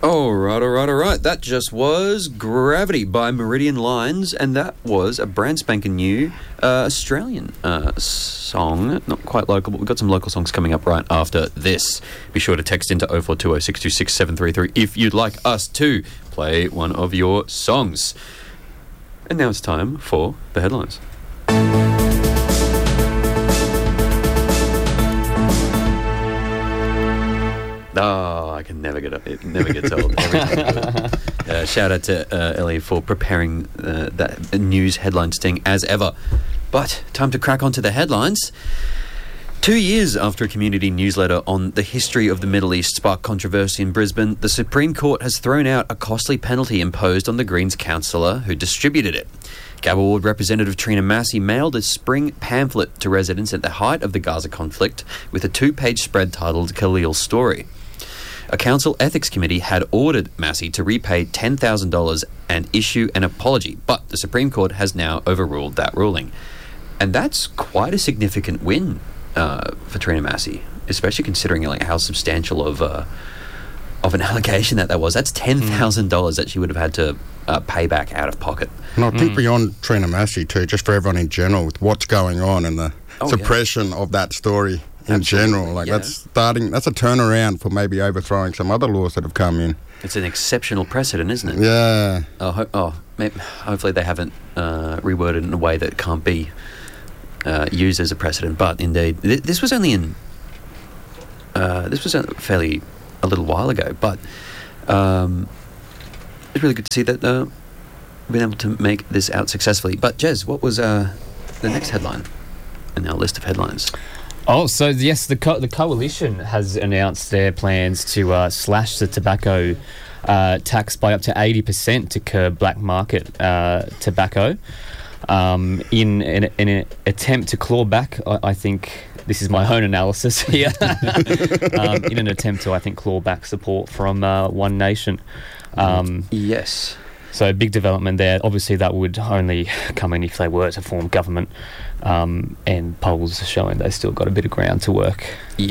All right. That just was Gravity by Meridian Lines, and that was a brand spanking new Australian song. Not quite local, but we've got some local songs coming up right after this. Be sure to text into 0420 626 733 if you'd like us to play one of your songs. And now it's time for the headlines. Oh, I can never get up. It never gets old. Every time. Shout out to Ellie for preparing that news headline sting as ever. But time to crack on to the headlines. 2 years after a community newsletter on the history of the Middle East sparked controversy in Brisbane, the Supreme Court has thrown out a costly penalty imposed on the Greens councillor who distributed it. Gabba Ward Representative Trina Massey mailed a spring pamphlet to residents at the height of the Gaza conflict with a 2-page spread titled Khalil's Story. A council ethics committee had ordered Massey to repay $10,000 and issue an apology, but the Supreme Court has now overruled that ruling. And that's quite a significant win for Trina Massey, especially considering how substantial of an allegation that was. That's $10,000 that she would have had to pay back out of pocket. And I think beyond Trina Massey too, just for everyone in general, with what's going on and the suppression of that story in general, that's a turnaround for maybe overthrowing some other laws that have come in. It's an exceptional precedent, isn't it? Yeah. Hopefully they haven't reworded it in a way that can't be used as a precedent. But indeed, this was only a little while ago. But it's really good to see that we've been able to make this out successfully. But Jez, what was the next headline in our list of headlines? Oh, so yes, the coalition has announced their plans to slash the tobacco tax by up to 80% to curb black market tobacco in an attempt to claw back, I think, this is my own analysis here, in an attempt to, I think, claw back support from One Nation. Yes. So a big development there. Obviously, that would only come in if they were to form government, and polls are showing they've still got a bit of ground to work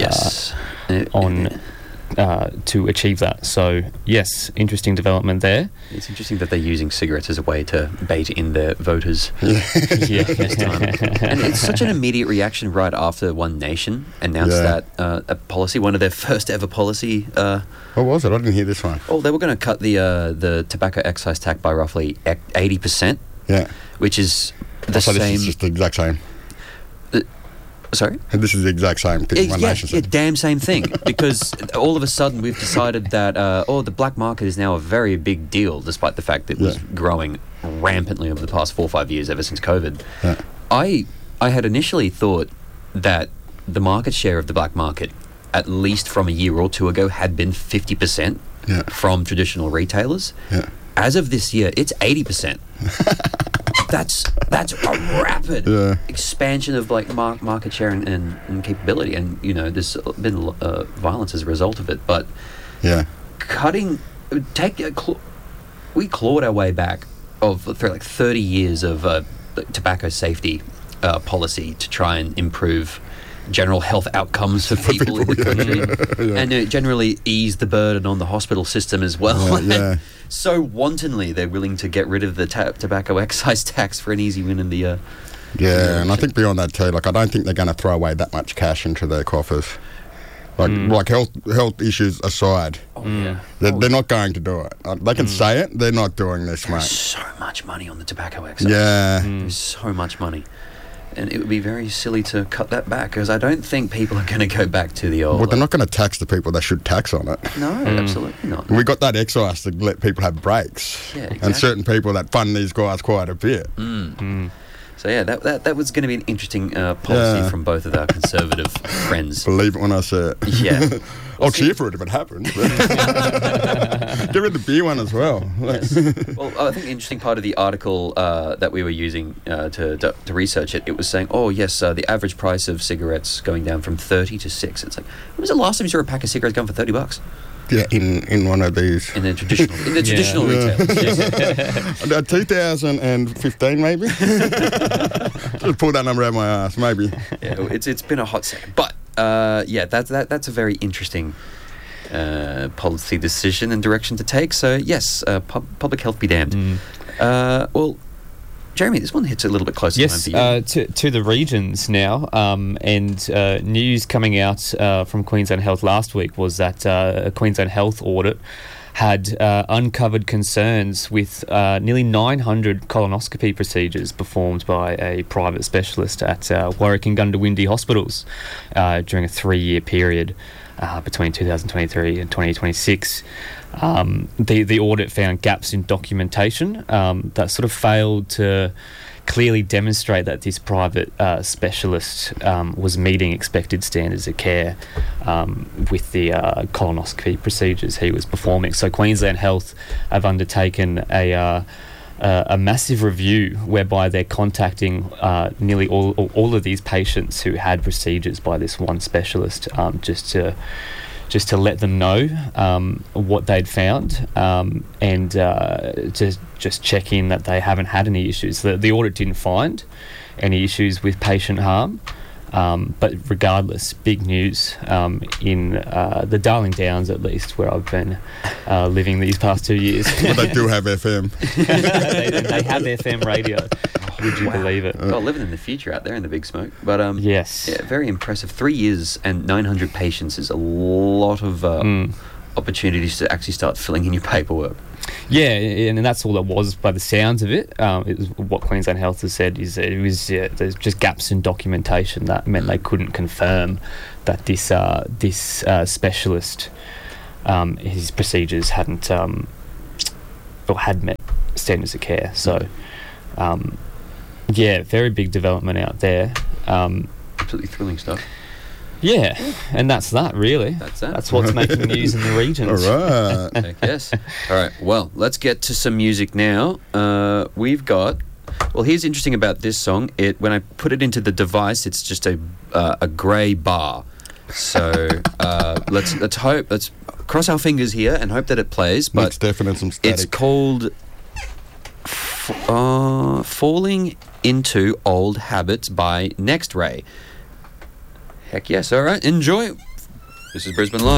on to achieve that. So, yes, interesting development there. It's interesting that they're using cigarettes as a way to bait in their voters. This time. And it's such an immediate reaction right after One Nation announced that a policy, one of their first ever policy. What was it? I didn't hear this one. Oh, they were going to cut the tobacco excise tax by roughly 80%. Yeah. Which is the same. This is just the exact same. Sorry? And this is the exact same thing. Damn same thing. Because all of a sudden we've decided that the black market is now a very big deal, despite the fact that it was growing rampantly over the past 4 or 5 years, ever since COVID. Yeah. I had initially thought that the market share of the black market, at least from a year or two ago, had been 50% from traditional retailers. Yeah. As of this year, it's 80%. That's a rapid expansion of market share and capability, and there's been violence as a result of it. But we clawed our way back through 30 years of tobacco safety policy to try and improve general health outcomes for people in the country, and generally ease the burden on the hospital system as well. So wantonly, they're willing to get rid of the tobacco excise tax for an easy win in the. And I think beyond that too, I don't think they're going to throw away that much cash into their coffers. Health issues aside, they're not going to do it. They can say it, they're not doing this, mate. There's so much money on the tobacco excise. There's so much money. And it would be very silly to cut that back, because I don't think people are going to go back to the old... Well, they're not going to tax the people they should tax on it. No, absolutely not. We got that excise to let people have breaks. Yeah, exactly. And certain people that fund these guys quite a bit. So, that was going to be an interesting policy from both of our conservative friends. Believe it when I say it. Yeah. I'll cheer for it if it happens. Get rid of the beer one as well. Yes. Well, I think the interesting part of the article that we were using to research it, it was saying, the average price of cigarettes going down from 30 to 6. It's like, when was the last time you saw a pack of cigarettes going for $30? Yeah, in one of these. In the traditional retail. 2015 maybe. Just pull that number out of my ass, maybe. Yeah, it's been a hot second, but that's a very interesting policy decision and direction to take. So yes, public health be damned. Well, Jeremy, this one hits a little bit closer yes, to home for you. To the regions now, and news coming out from Queensland Health last week was that a Queensland Health audit had uncovered concerns with nearly 900 colonoscopy procedures performed by a private specialist at Warwick and Gundawindi hospitals during a 3-year period between 2023 and 2026. The audit found gaps in documentation that sort of failed to clearly demonstrate that this private specialist was meeting expected standards of care with the colonoscopy procedures he was performing. So Queensland Health have undertaken a massive review whereby they're contacting nearly all of these patients who had procedures by this one specialist just to let them know what they'd found and just check in that they haven't had any issues. The audit didn't find any issues with patient harm, but regardless, big news in the Darling Downs, at least, where I've been living these past 2 years. But they do have FM. they have FM radio. Would you believe it? Well, living in the future out there in the big smoke. But yes, yeah, very impressive. 3 years and 900 patients is a lot of opportunities to actually start filling in your paperwork. Yeah, and that's all it was by the sounds of it. It was what Queensland Health has said is that it was there's just gaps in documentation that meant they couldn't confirm that this specialist his procedures hadn't or had met standards of care. So. Yeah, very big development out there. Absolutely thrilling stuff. Yeah, and that's that, really. That's what's making news in the regions. All right. Yes. All right. Well, let's get to some music now. We've got... Well, here's interesting about this song. When I put it into the device, it's just a grey bar. So let's hope... Let's cross our fingers here and hope that it plays. But Mixed definite some static. It's called... Falling Into Old Habits by Next Ray. Heck yes, all right, enjoy. This is Brisbane Live.